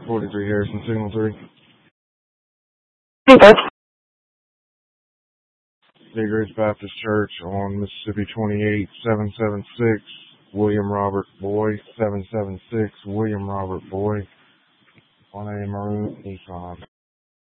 43 Harrison, Signal 3. Okay. Grace Baptist Church on Mississippi 28, 776, William Robert Boy, 776, William Robert Boy, on a maroon Nissan.